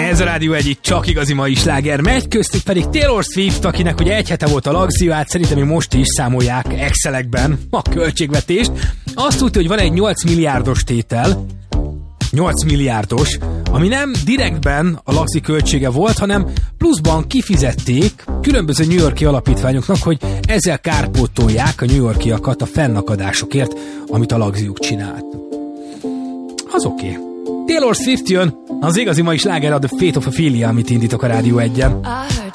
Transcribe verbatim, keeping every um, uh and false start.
Ez a Rádió egy csak igazi mai sláger megy, köztük pedig Taylor Swift, akinek ugye egy hete volt a lagzió, hát szerintem még most is számolják Excelekben a költségvetést. Azt tudja, hogy van egy nyolc milliárdos tétel, nyolc milliárdos, ami nem direktben a lagzi költsége volt, hanem pluszban kifizették különböző New York-i alapítványoknak, hogy ezzel kárpótolják a New York-iakat a fennakadásokért, amit a lagziuk csinált. Az oké. Okay. Taylor Swift jön, az igazi mai sláger a The Fate of Ophelia, amit indítok a Rádió egyen.